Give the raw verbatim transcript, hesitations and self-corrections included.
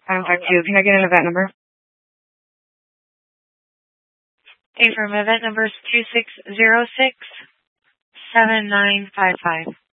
Contact you. Can I get an event number? Affirm. Event number is two six zero six seven nine five five.